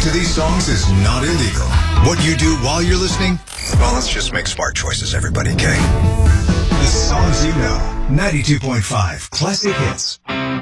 to these songs is not illegal. What you do while you're listening, well, let's just make smart choices, everybody, okay? The songs you know. 92.5 Classic Hits.